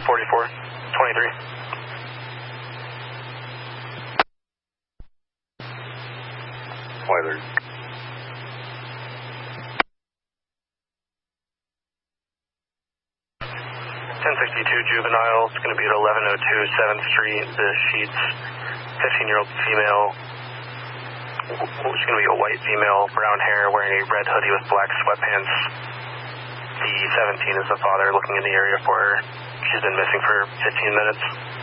44, 23. Weather. 1062 juvenile. It's going to be at 1102 7th Street. The sheets, 15-year-old female. It's going to be a white female, brown hair, wearing a red hoodie with black sweatpants. The 17 is the father looking in the area for her. She's been missing for 15 minutes.